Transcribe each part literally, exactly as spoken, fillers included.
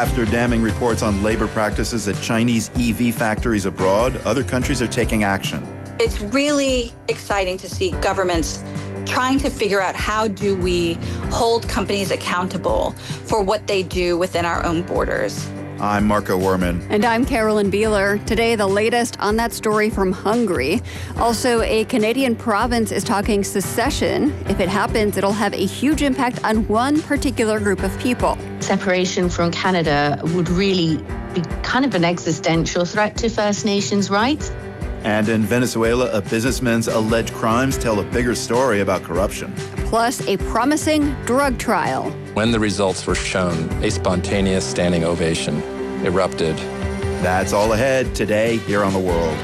After damning reports on labor practices at Chinese E V factories abroad, other countries are taking action. It's really exciting to see governments trying to figure out how do we hold companies accountable for what they do within our own borders. I'm Marco Werman. And I'm Carolyn Beeler. Today, the latest on that story from Hungary. Also, a Canadian province is talking secession. If it happens, it'll have a huge impact on one particular group of people. Separation from Canada would really be kind of an existential threat to First Nations rights. And in Venezuela, a businessman's alleged crimes tell a bigger story about corruption. Plus, a promising drug trial. When the results were shown, a spontaneous standing ovation erupted. That's all ahead today here on The World.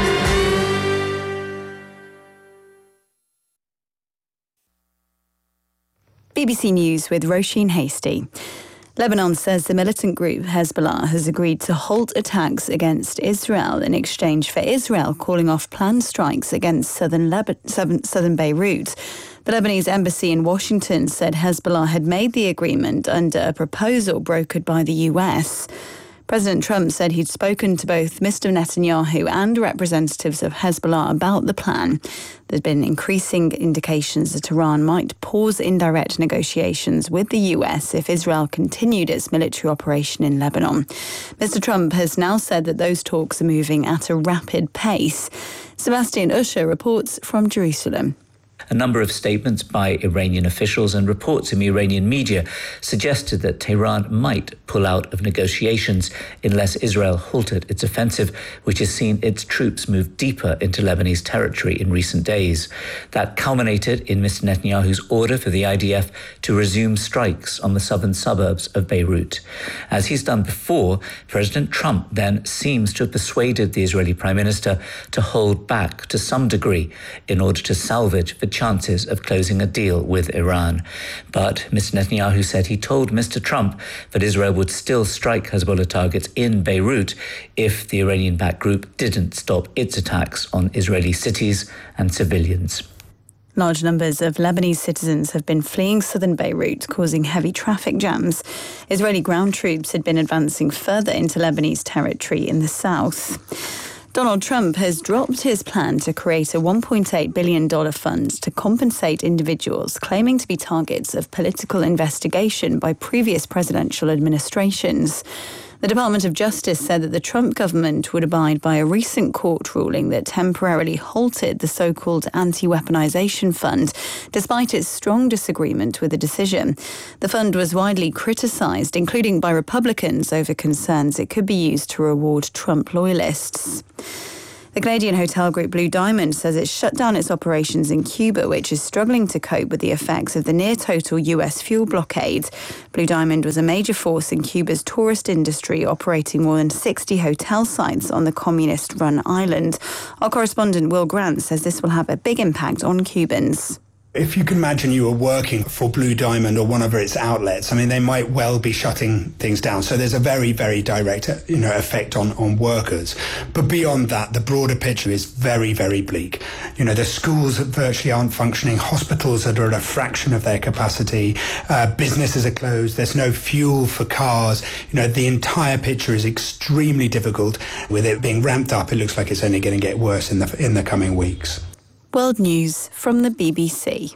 B B C News with Roisin Hastie. Lebanon says the militant group Hezbollah has agreed to halt attacks against Israel in exchange for Israel calling off planned strikes against southern, Leb- southern Beirut. The Lebanese embassy in Washington said Hezbollah had made the agreement under a proposal brokered by the U S. President Trump said he'd spoken to both Mister Netanyahu and representatives of Hezbollah about the plan. There's been increasing indications that Iran might pause indirect negotiations with the U S if Israel continued its military operation in Lebanon. Mister Trump has now said that those talks are moving at a rapid pace. Sebastian Usher reports from Jerusalem. A number of statements by Iranian officials and reports in the Iranian media suggested that Tehran might pull out of negotiations unless Israel halted its offensive, which has seen its troops move deeper into Lebanese territory in recent days. That culminated in Mister Netanyahu's order for the I D F to resume strikes on the southern suburbs of Beirut. As he's done before, President Trump then seems to have persuaded the Israeli Prime Minister to hold back to some degree in order to salvage the chances of closing a deal with Iran. But Mister Netanyahu said he told Mister Trump that Israel would still strike Hezbollah targets in Beirut if the Iranian-backed group didn't stop its attacks on Israeli cities and civilians. Large numbers of Lebanese citizens have been fleeing southern Beirut, causing heavy traffic jams. Israeli ground troops had been advancing further into Lebanese territory in the south. Donald Trump has dropped his plan to create a one point eight billion dollars fund to compensate individuals claiming to be targets of political investigation by previous presidential administrations. The Department of Justice said that the Trump government would abide by a recent court ruling that temporarily halted the so-called Anti-Weaponization Fund, despite its strong disagreement with the decision. The fund was widely criticized, including by Republicans, over concerns it could be used to reward Trump loyalists. The Canadian hotel group Blue Diamond says it's shut down its operations in Cuba, which is struggling to cope with the effects of the near-total U S fuel blockade. Blue Diamond was a major force in Cuba's tourist industry, operating more than sixty hotel sites on the communist-run island. Our correspondent Will Grant says this will have a big impact on Cubans. If you can imagine you were working for Blue Diamond or one of its outlets, I mean, they might well be shutting things down. So there's a very, very direct, you know, effect on, on workers. But beyond that, the broader picture is very, very bleak. You know, the schools virtually aren't functioning. Hospitals are at a fraction of their capacity. Uh, businesses are closed. There's no fuel for cars. You know, the entire picture is extremely difficult. With it being ramped up, it looks like it's only going to get worse in the in the coming weeks. World News from the B B C.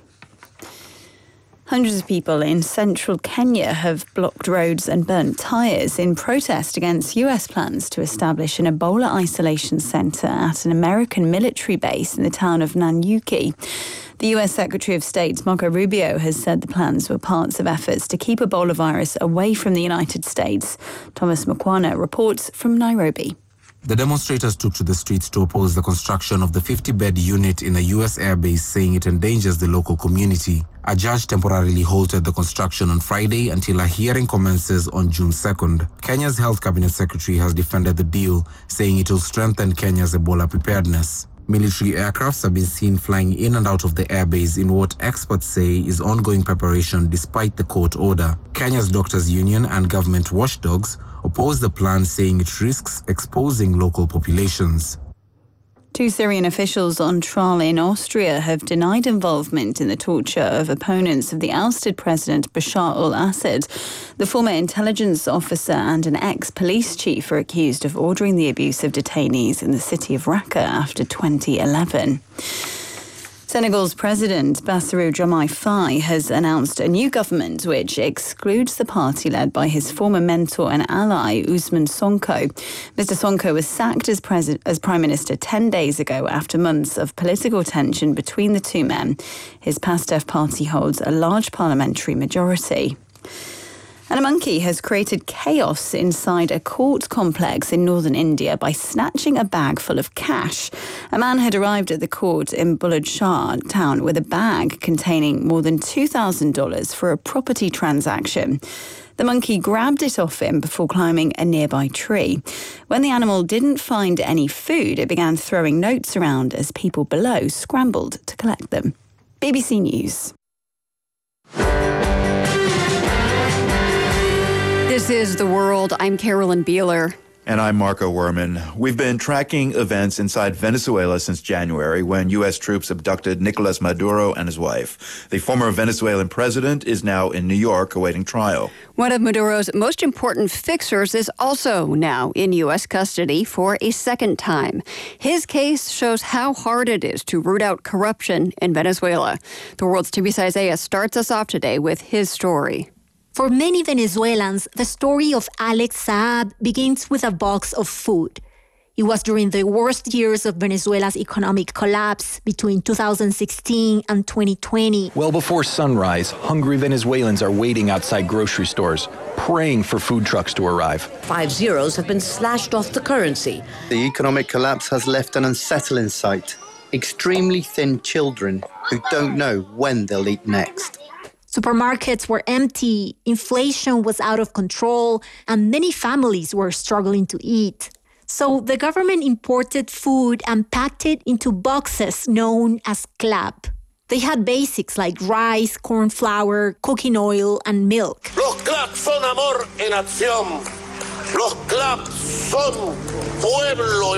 Hundreds of people in central Kenya have blocked roads and burnt tyres in protest against U S plans to establish an Ebola isolation centre at an American military base in the town of Nanyuki. The U S Secretary of State, Marco Rubio, has said the plans were parts of efforts to keep Ebola virus away from the United States. Thomas Mukwana reports from Nairobi. The demonstrators took to the streets to oppose the construction of the fifty-bed unit in a U S airbase, saying it endangers the local community. A judge temporarily halted the construction on Friday until a hearing commences on June second. Kenya's Health Cabinet Secretary has defended the deal, saying it will strengthen Kenya's Ebola preparedness. Military aircrafts have been seen flying in and out of the airbase in what experts say is ongoing preparation despite the court order. Kenya's Doctors Union and government watchdogs oppose the plan, saying it risks exposing local populations. Two Syrian officials on trial in Austria have denied involvement in the torture of opponents of the ousted President Bashar al-Assad. The former intelligence officer and an ex-police chief are accused of ordering the abuse of detainees in the city of Raqqa after twenty eleven. Senegal's President Bassirou Diomaye Faye has announced a new government which excludes the party led by his former mentor and ally, Ousmane Sonko. Mister Sonko was sacked as, pres- as Prime Minister ten days ago after months of political tension between the two men. His PASTEF party holds a large parliamentary majority. And a monkey has created chaos inside a court complex in northern India by snatching a bag full of cash. A man had arrived at the court in Bulandshahr town with a bag containing more than two thousand dollars for a property transaction. The monkey grabbed it off him before climbing a nearby tree. When the animal didn't find any food, it began throwing notes around as people below scrambled to collect them. B B C News. This is The World. I'm Carolyn Beeler. And I'm Marco Werman. We've been tracking events inside Venezuela since January when U S troops abducted Nicolas Maduro and his wife. The former Venezuelan president is now in New York awaiting trial. One of Maduro's most important fixers is also now in U S custody for a second time. His case shows how hard it is to root out corruption in Venezuela. The World's Tibisa Isaiah starts us off today with his story. For many Venezuelans, the story of Alex Saab begins with a box of food. It was during the worst years of Venezuela's economic collapse between two thousand sixteen and twenty twenty. Well before sunrise, hungry Venezuelans are waiting outside grocery stores, praying for food trucks to arrive. Five zeros have been slashed off the currency. The economic collapse has left an unsettling sight. Extremely thin children who don't know when they'll eat next. Supermarkets were empty, inflation was out of control, and many families were struggling to eat. So the government imported food and packed it into boxes known as clap. They had basics like rice, corn flour, cooking oil, and milk. Los clap son amor en acción. Los clap son pueblo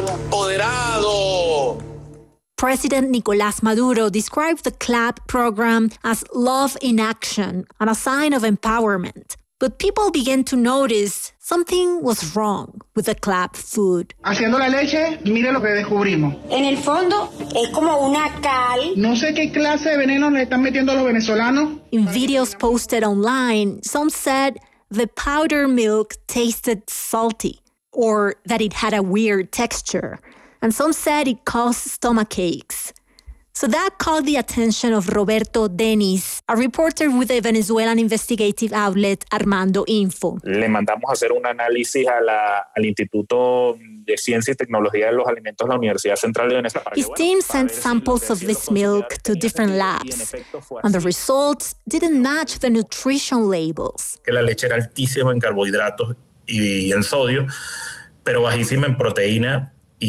empoderado. President Nicolás Maduro described the CLAP program as love in action and a sign of empowerment. But people began to notice something was wrong with the CLAP food. Haciendo la leche, mire lo que descubrimos. En el fondo, es como una cal. No sé qué clase de veneno le están metiendo a los venezolanos. In videos posted online, some said the powder milk tasted salty or that it had a weird texture. And some said it caused stomach aches. So that caught the attention of Roberto Denis, a reporter with the Venezuelan investigative outlet Armando Info. Le mandamos a hacer un análisis a la, al Instituto de Ciencia y Tecnología de los Alimentos de la Universidad Central de Venezuela. His team sent samples of this milk to different labs, and the results didn't match the nutrition labels. Que la leche era altísima en carbohidratos y en sodio, pero bajísima en proteína.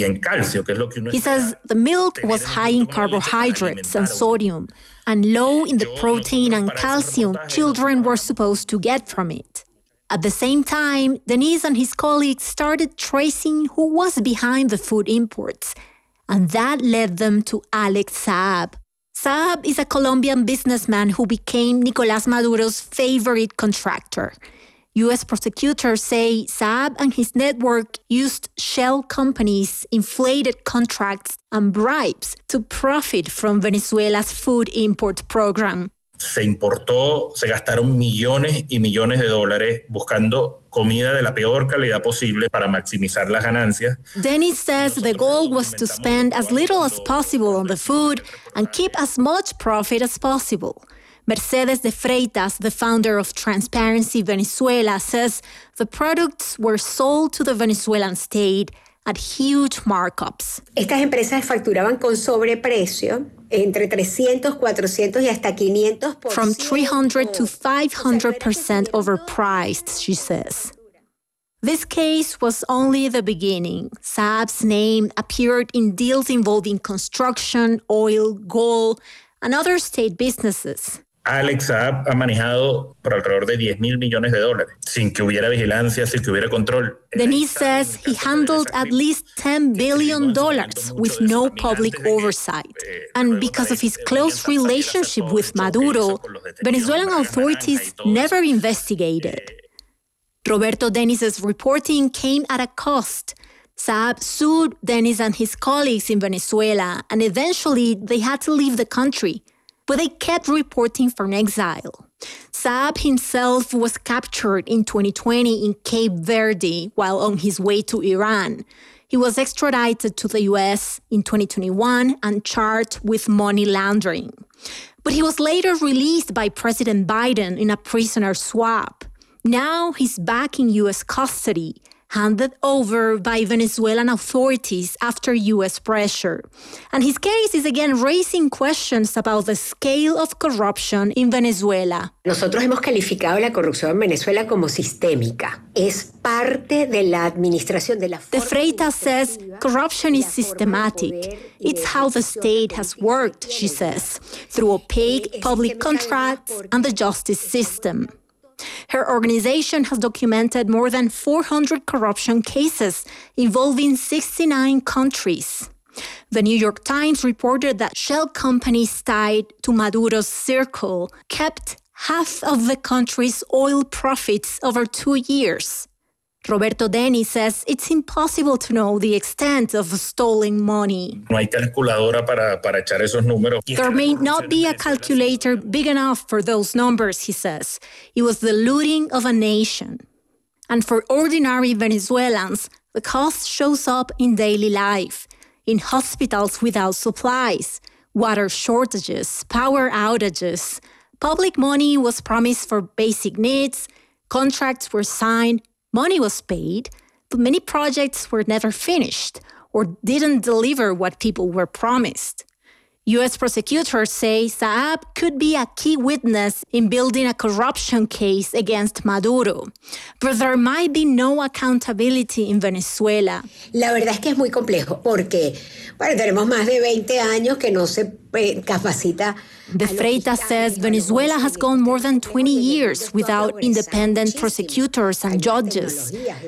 He says the milk was high in carbohydrates and sodium, and low in the protein and calcium children were supposed to get from it. At the same time, Denis and his colleagues started tracing who was behind the food imports, and that led them to Alex Saab. Saab is a Colombian businessman who became Nicolás Maduro's favorite contractor. U S prosecutors say Saab and his network used shell companies, inflated contracts, and bribes to profit from Venezuela's food import program. Se importó, se gastaron millones y millones de dólares buscando comida de la peor calidad posible para maximizar las ganancias. Denis says the goal was to spend as little as possible on the food and keep as much profit as possible. Mercedes de Freitas, the founder of Transparency Venezuela, says the products were sold to the Venezuelan state at huge markups. Estas empresas facturaban con sobreprecio entre trescientos, cuatrocientos y hasta quinientos por ciento. From three hundred to five hundred percent overpriced, she says. This case was only the beginning. Saab's name appeared in deals involving construction, oil, gold, and other state businesses. Alex Saab ha manejado por alrededor de diez mil millones de dólares, sin que hubiera vigilancia, sin que hubiera control. Denis says he handled at least ten billion dollars with no public oversight. And because of his close relationship with Maduro, Venezuelan authorities never investigated. Roberto Denis's reporting came at a cost. Saab sued Denis and his colleagues in Venezuela, and eventually they had to leave the country. But they kept reporting from exile. Saab himself was captured in twenty twenty in Cape Verde while on his way to Iran. He was extradited to the U S in twenty twenty-one and charged with money laundering. But he was later released by President Biden in a prisoner swap. Now he's back in U S custody, handed over by Venezuelan authorities after U S pressure. And his case is again raising questions about the scale of corruption in Venezuela. Nosotros hemos calificado la corrupción en Venezuela como sistémica. Es parte de la administración de la. De Freitas says corruption is systematic. It's how the state has worked, she says, through opaque public contracts and the justice system. Her organization has documented more than four hundred corruption cases involving sixty-nine countries. The New York Times reported that shell companies tied to Maduro's circle kept half of the country's oil profits over two years. Roberto Denis says it's impossible to know the extent of stolen money. No hay calculadora para, para echar esos números. There may not be a calculator big enough for those numbers, he says. It was the looting of a nation. And for ordinary Venezuelans, the cost shows up in daily life, in hospitals without supplies, water shortages, power outages. Public money was promised for basic needs, contracts were signed, money was paid, but many projects were never finished or didn't deliver what people were promised. U S prosecutors say Saab could be a key witness in building a corruption case against Maduro, but there might be no accountability in Venezuela. La verdad es que es muy complejo porque, bueno, tenemos más de veinte años que no se eh, capacita. De Freitas says Venezuela has gone more than twenty years without independent prosecutors and judges.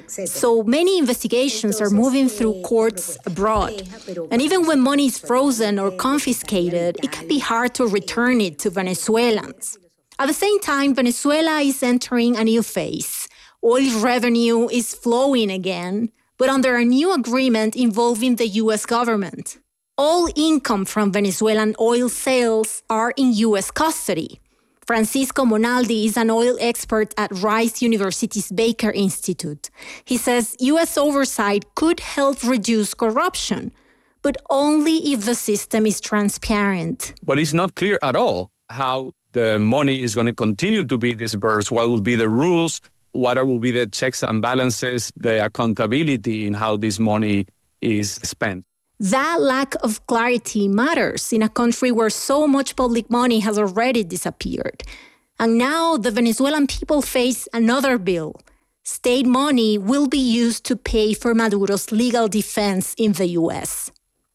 So many investigations are moving through courts abroad. And even when money is frozen or confiscated, it can be hard to return it to Venezuelans. At the same time, Venezuela is entering a new phase. Oil revenue is flowing again, but under a new agreement involving the U S government. All income from Venezuelan oil sales are in U S custody. Francisco Monaldi is an oil expert at Rice University's Baker Institute. He says U S oversight could help reduce corruption, but only if the system is transparent. But it's not clear at all how the money is going to continue to be disbursed, what will be the rules, what will be the checks and balances, the accountability in how this money is spent. That lack of clarity matters in a country where so much public money has already disappeared. And now the Venezuelan people face another bill. State money will be used to pay for Maduro's legal defense in the U S.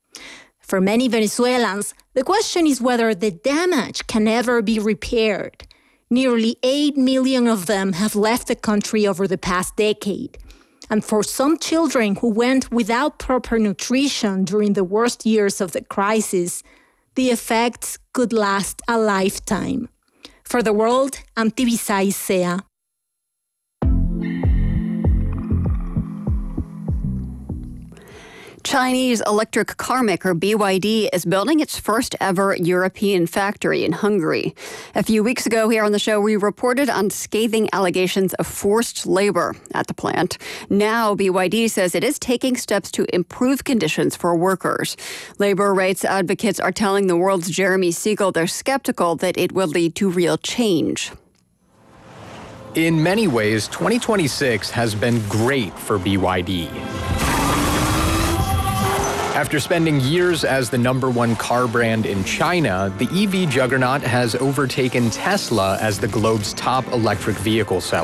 For many Venezuelans, the question is whether the damage can ever be repaired. Nearly eight million of them have left the country over the past decade. And for some children who went without proper nutrition during the worst years of the crisis, the effects could last a lifetime. For the world, I'm Tibisay Isea. Chinese electric car maker B Y D is building its first ever European factory in Hungary. A few weeks ago here on the show, we reported on scathing allegations of forced labor at the plant. Now, B Y D says it is taking steps to improve conditions for workers. Labor rights advocates are telling the world's Jeremy Siegel they're skeptical that it will lead to real change. In many ways, twenty twenty-six has been great for B Y D. After spending years as the number one car brand in China, the E V juggernaut has overtaken Tesla as the globe's top electric vehicle seller.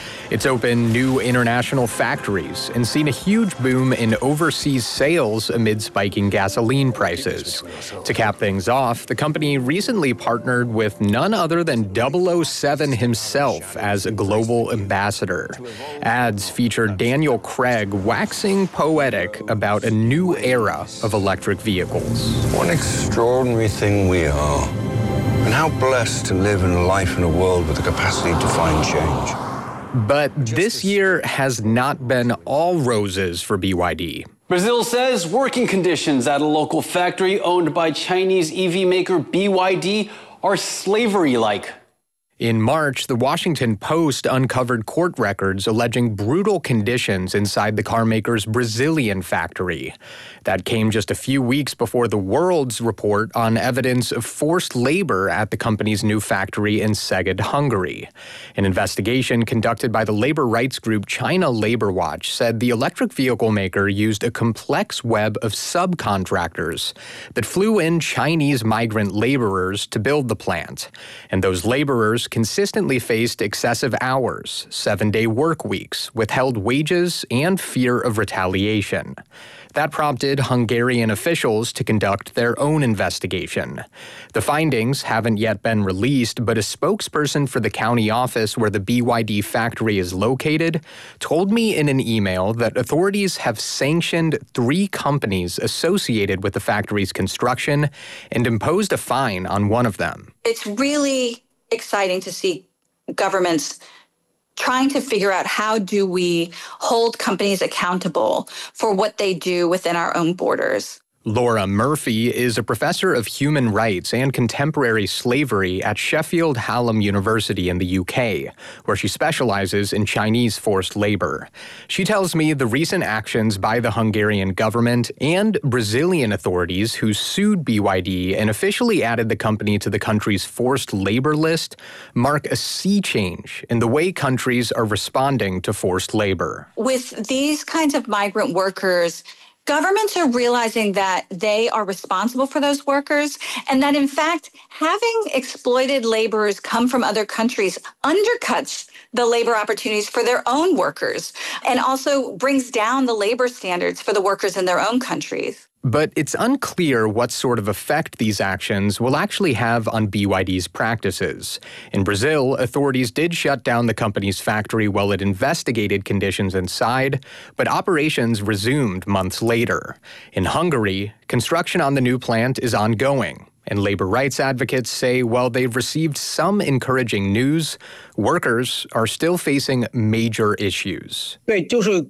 It's opened new international factories and seen a huge boom in overseas sales amid spiking gasoline prices. To cap things off, the company recently partnered with none other than double oh seven himself as a global ambassador. Ads featured Daniel Craig waxing poetic about a new era of electric vehicles. What an extraordinary thing we are, and how blessed to live in a life in a world with the capacity to find change. But this year has not been all roses for B Y D. Brazil says working conditions at a local factory owned by Chinese E V maker B Y D are slavery-like. In March, the Washington Post uncovered court records alleging brutal conditions inside the carmaker's Brazilian factory. That came just a few weeks before the World's report on evidence of forced labor at the company's new factory in Szeged, Hungary. An investigation conducted by the labor rights group China Labor Watch said the electric vehicle maker used a complex web of subcontractors that flew in Chinese migrant laborers to build the plant. And those laborers consistently faced excessive hours, seven-day work weeks, withheld wages, and fear of retaliation. That prompted Hungarian officials to conduct their own investigation. The findings haven't yet been released, but a spokesperson for the county office where the B Y D factory is located told me in an email that authorities have sanctioned three companies associated with the factory's construction and imposed a fine on one of them. It's really exciting to see governments trying to figure out how do we hold companies accountable for what they do within our own borders. Laura Murphy is a professor of human rights and contemporary slavery at Sheffield Hallam University in the U K, where she specializes in Chinese forced labor. She tells me the recent actions by the Hungarian government and Brazilian authorities who sued B Y D and officially added the company to the country's forced labor list mark a sea change in the way countries are responding to forced labor. With these kinds of migrant workers, governments are realizing that they are responsible for those workers and that, in fact, having exploited laborers come from other countries undercuts the labor opportunities for their own workers and also brings down the labor standards for the workers in their own countries. But it's unclear what sort of effect these actions will actually have on B Y D's practices. In Brazil, authorities did shut down the company's factory while it investigated conditions inside, but operations resumed months later. In Hungary, construction on the new plant is ongoing. And labor rights advocates say while they've received some encouraging news, workers are still facing major issues. That's Li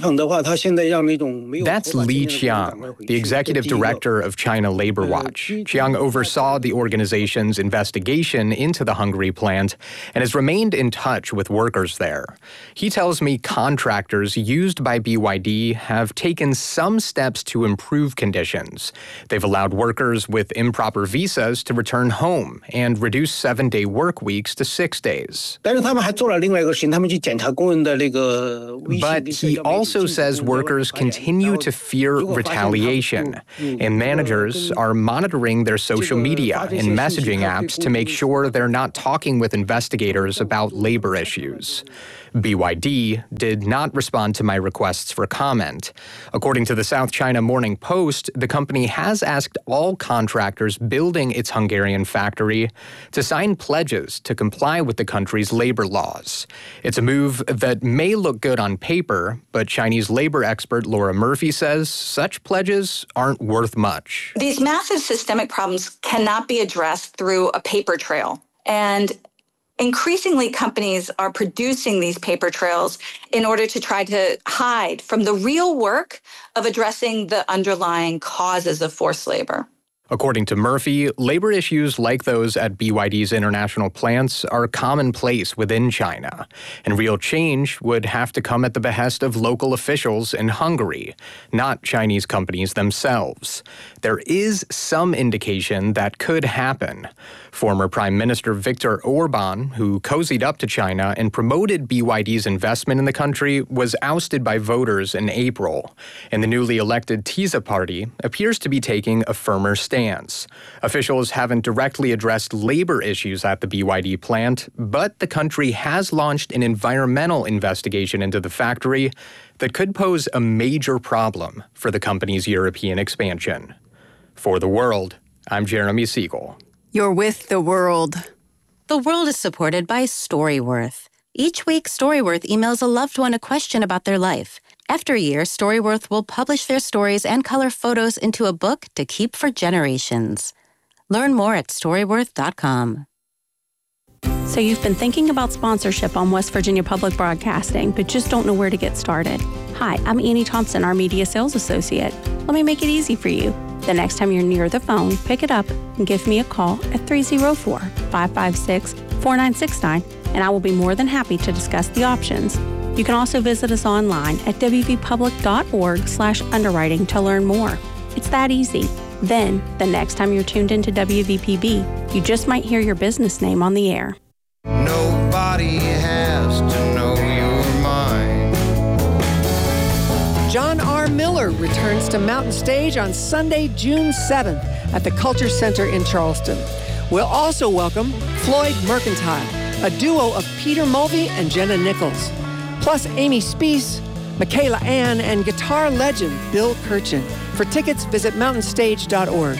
Qiang, the executive director of China Labor Watch. Qiang oversaw the organization's investigation into the Hungary plant and has remained in touch with workers there. He tells me contractors used by B Y D have taken some steps to improve conditions. They've allowed workers with improper visas to return home and reduce seven-day work weeks to six days. But he also says workers continue to fear retaliation, and managers are monitoring their social media and messaging apps to make sure they're not talking with investigators about labor issues. B Y D did not respond to my requests for comment. According to the South China Morning Post, the company has asked all contractors building its Hungarian factory to sign pledges to comply with the country's labor laws. It's a move that may look good on paper, but Chinese labor expert Laura Murphy says such pledges aren't worth much. These massive systemic problems cannot be addressed through a paper trail. And increasingly, companies are producing these paper trails in order to try to hide from the real work of addressing the underlying causes of forced labor. According to Murphy, labor issues like those at B Y D's international plants are commonplace within China, and real change would have to come at the behest of local officials in Hungary, not Chinese companies themselves. There is some indication that could happen. Former Prime Minister Viktor Orban, who cozied up to China and promoted B Y D's investment in the country, was ousted by voters in April, and the newly elected Tisza party appears to be taking a firmer stance. stands. Officials haven't directly addressed labor issues at the B Y D plant, but the country has launched an environmental investigation into the factory that could pose a major problem for the company's European expansion. For The World, I'm Jeremy Siegel. You're with The World. The World is supported by Storyworth. Each week, Storyworth emails a loved one a question about their life. After a year, Storyworth will publish their stories and color photos into a book to keep for generations. Learn more at storyworth dot com. So you've been thinking about sponsorship on West Virginia Public Broadcasting, but just don't know where to get started. Hi, I'm Annie Thompson, our Media Sales Associate. Let me make it easy for you. The next time you're near the phone, pick it up and give me a call at three oh four, five five six, four nine six nine, and I will be more than happy to discuss the options. You can also visit us online at w v public dot org slash underwriting to learn more. It's that easy. Then, the next time you're tuned into W V P B, you just might hear your business name on the air. Nobody has to know your mind. John R. Miller returns to Mountain Stage on Sunday, June seventh at the Culture Center in Charleston. We'll also welcome Floyd Mercantile, a duo of Peter Mulvey and Jenna Nichols, plus Amy Speece, Michaela Ann, and guitar legend Bill Kirchen. For tickets, visit mountain stage dot org.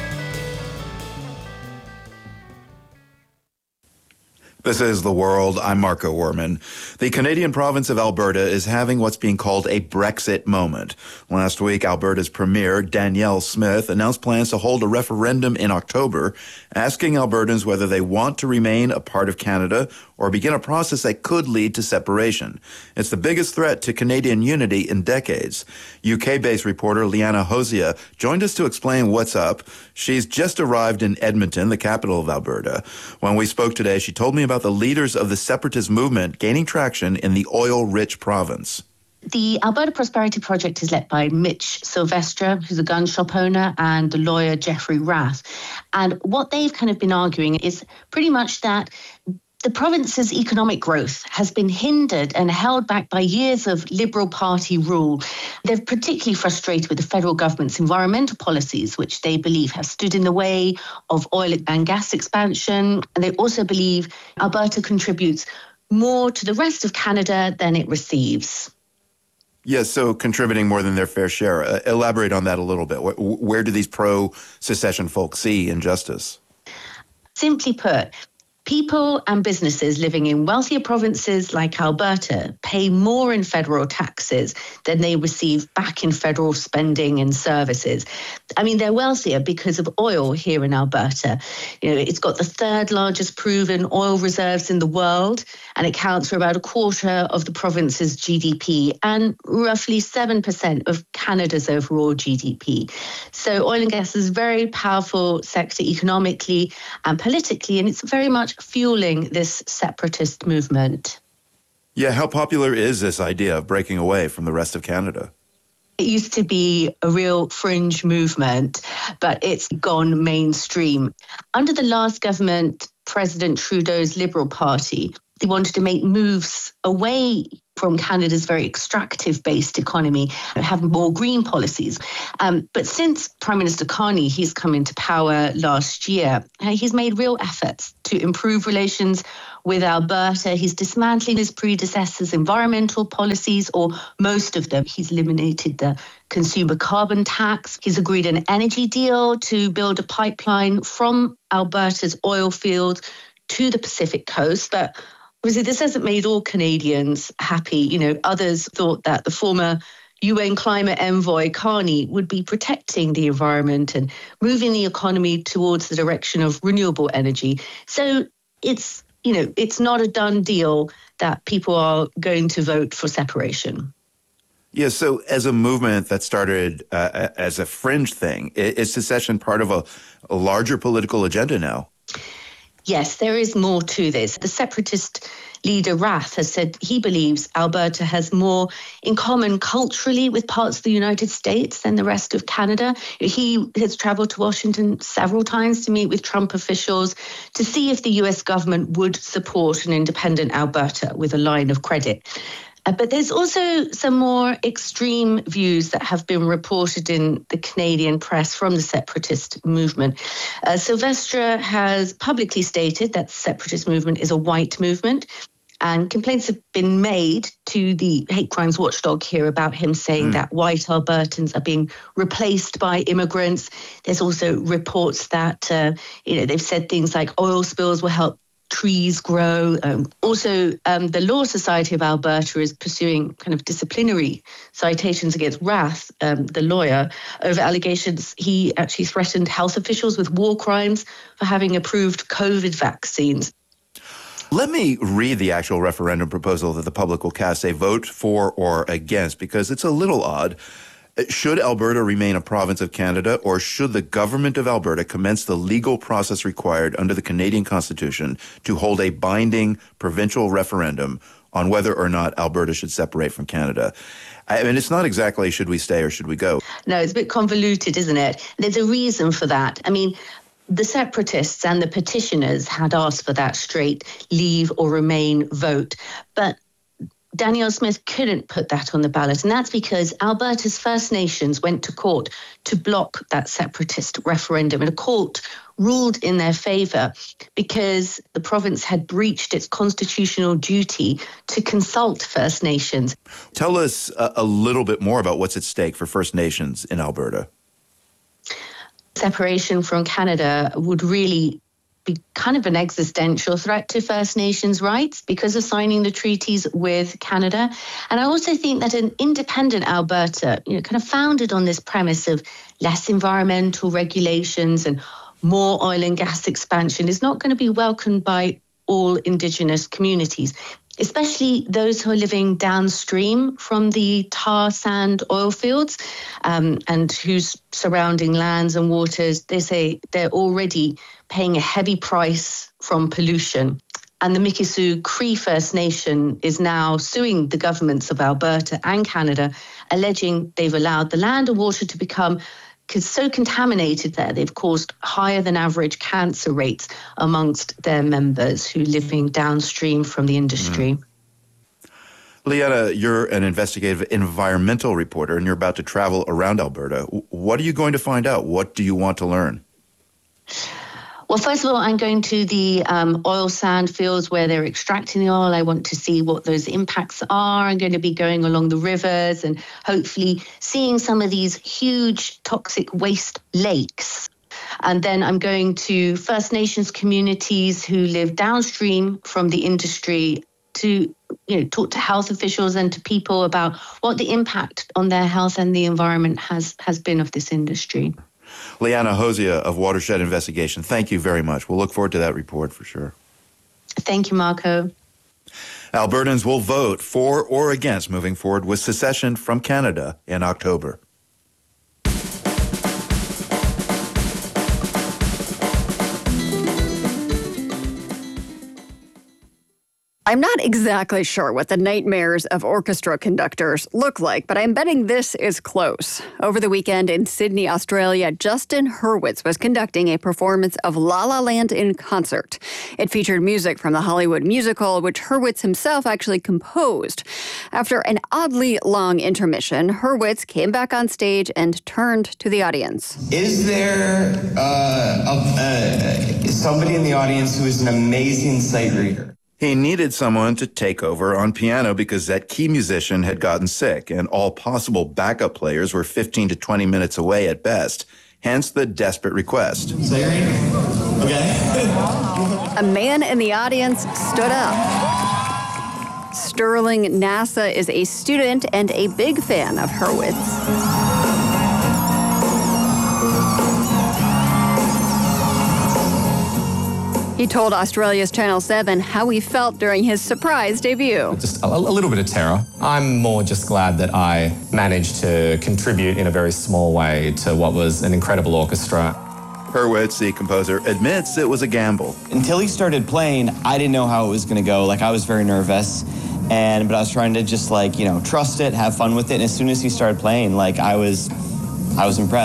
This is The World. I'm Marco Werman. The Canadian province of Alberta is having what's being called a Brexit moment. Last week, Alberta's Premier, Danielle Smith, announced plans to hold a referendum in October, asking Albertans whether they want to remain a part of Canada or begin a process that could lead to separation. It's the biggest threat to Canadian unity in decades. U K-based reporter Liana Hosea joined us to explain what's up. She's just arrived in Edmonton, the capital of Alberta. When we spoke today, she told me about the leaders of the separatist movement gaining traction in the oil-rich province. The Alberta Prosperity Project is led by Mitch Silvestre, who's a gun shop owner, and the lawyer Jeffrey Rath. And what they've kind of been arguing is pretty much that the province's economic growth has been hindered and held back by years of Liberal Party rule. They're particularly frustrated with the federal government's environmental policies, which they believe have stood in the way of oil and gas expansion. And they also believe Alberta contributes more to the rest of Canada than it receives. Yes, so contributing more than their fair share. Uh, elaborate on that a little bit. Where, where do these pro-secession folks see injustice? Simply put, people and businesses living in wealthier provinces like Alberta pay more in federal taxes than they receive back in federal spending and services. I mean, they're wealthier because of oil here in Alberta. You know, it's got the third largest proven oil reserves in the world, and it counts for about a quarter of the province's G D P and roughly seven percent of Canada's overall G D P. So oil and gas is a very powerful sector economically and politically, and it's very much fueling this separatist movement. Yeah, how popular is this idea of breaking away from the rest of Canada? It used to be a real fringe movement, but it's gone mainstream. Under the last government, President Trudeau's Liberal Party, they wanted to make moves away from Canada's very extractive-based economy and have more green policies. Um, but since Prime Minister Carney, he's come into power last year, he's made real efforts to improve relations with Alberta. He's dismantling his predecessors' environmental policies, or most of them. He's eliminated the consumer carbon tax. He's agreed an energy deal to build a pipeline from Alberta's oil fields to the Pacific coast. But obviously, this hasn't made all Canadians happy. You know, others thought that the former U N climate envoy Carney would be protecting the environment and moving the economy towards the direction of renewable energy. So it's, you know, it's not a done deal that people are going to vote for separation. Yeah, so as a movement that started uh, as a fringe thing, is secession part of a, a larger political agenda now? Yes, there is more to this. The separatist leader Rath has said he believes Alberta has more in common culturally with parts of the United States than the rest of Canada. He has travelled to Washington several times to meet with Trump officials to see if the U S government would support an independent Alberta with a line of credit. Uh, but there's also some more extreme views that have been reported in the Canadian press from the separatist movement. Uh, Silvestre has publicly stated that the separatist movement is a white movement, and complaints have been made to the hate crimes watchdog here about him saying mm. that white Albertans are being replaced by immigrants. There's also reports that, uh, you know, they've said things like oil spills will help trees grow. Um, also, um, the Law Society of Alberta is pursuing kind of disciplinary citations against Rath, um, the lawyer, over allegations he actually threatened health officials with war crimes for having approved COVID vaccines. Let me read the actual referendum proposal that the public will cast a vote for or against, because it's a little odd. Should Alberta remain a province of Canada, or should the government of Alberta commence the legal process required under the Canadian Constitution to hold a binding provincial referendum on whether or not Alberta should separate from Canada? I mean, it's not exactly should we stay or should we go? No, it's a bit convoluted, isn't it? There's a reason for that. I mean, the separatists and the petitioners had asked for that straight leave or remain vote, but Danielle Smith couldn't put that on the ballot, and that's because Alberta's First Nations went to court to block that separatist referendum, and a court ruled in their favour because the province had breached its constitutional duty to consult First Nations. Tell us a, a little bit more about what's at stake for First Nations in Alberta. Separation from Canada would really be kind of an existential threat to First Nations rights because of signing the treaties with Canada. And I also think that an independent Alberta, you know, kind of founded on this premise of less environmental regulations and more oil and gas expansion, is not going to be welcomed by all Indigenous communities, especially those who are living downstream from the tar sand oil fields um, and whose surrounding lands and waters, they say they're already paying a heavy price from pollution. And the Mikisew Cree First Nation is now suing the governments of Alberta and Canada, alleging they've allowed the land and water to become so contaminated there, they've caused higher than average cancer rates amongst their members who are living downstream from the industry. Mm. Liana, you're an investigative environmental reporter, and you're about to travel around Alberta. What are you going to find out? What do you want to learn? Well, first of all, I'm going to the um, oil sand fields where they're extracting the oil. I want to see what those impacts are. I'm going to be going along the rivers and hopefully seeing some of these huge toxic waste lakes. And then I'm going to First Nations communities who live downstream from the industry to, you know, talk to health officials and to people about what the impact on their health and the environment has, has been of this industry. Liana Hosea of Watershed Investigation, thank you very much. We'll look forward to that report for sure. Thank you, Marco. Albertans will vote for or against moving forward with secession from Canada in October. I'm not exactly sure what the nightmares of orchestra conductors look like, but I'm betting this is close. Over the weekend in Sydney, Australia, Justin Hurwitz was conducting a performance of La La Land in concert. It featured music from the Hollywood musical, which Hurwitz himself actually composed. After an oddly long intermission, Hurwitz came back on stage and turned to the audience. Is there uh, a, uh, somebody in the audience who is an amazing sight reader? He needed someone to take over on piano because that key musician had gotten sick, and all possible backup players were fifteen to twenty minutes away at best. Hence the desperate request. Okay. A man in the audience stood up. Sterling NASA is a student and a big fan of Hurwitz. He told Australia's Channel seven how he felt during his surprise debut. Just a, a little bit of terror. I'm more just glad that I managed to contribute in a very small way to what was an incredible orchestra. Hurwitz, the composer, admits it was a gamble. Until he started playing, I didn't know how it was going to go. Like, I was very nervous, and but I was trying to just, like, you know, trust it, have fun with it. And as soon as he started playing, like, I was, I was impressed.